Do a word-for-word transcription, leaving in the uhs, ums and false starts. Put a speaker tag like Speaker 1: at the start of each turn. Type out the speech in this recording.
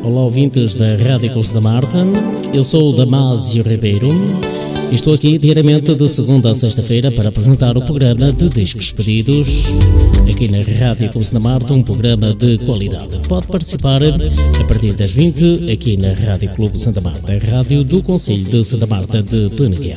Speaker 1: Olá, ouvintes da Rádio Clube Santa Marta. Eu sou o Damásio Ribeiro e estou aqui diariamente de segunda a sexta-feira para apresentar o programa de Discos Pedidos aqui na Rádio Clube Santa Marta, um programa de qualidade. Pode participar a partir das vinte aqui na Rádio Clube Santa Marta, a rádio do Concelho de Santa Marta de Peneguel.